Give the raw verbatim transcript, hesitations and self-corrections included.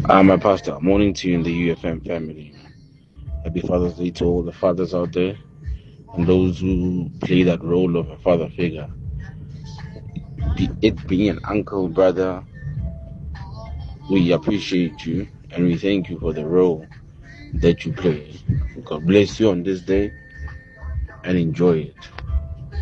I'm my pastor. Morning to you in the U F M family. Happy Father's Day to all the fathers out there and those who play that role of a father figure. Be it being an uncle, brother, we appreciate you and we thank you for the role that you play. God bless you on this day and enjoy it.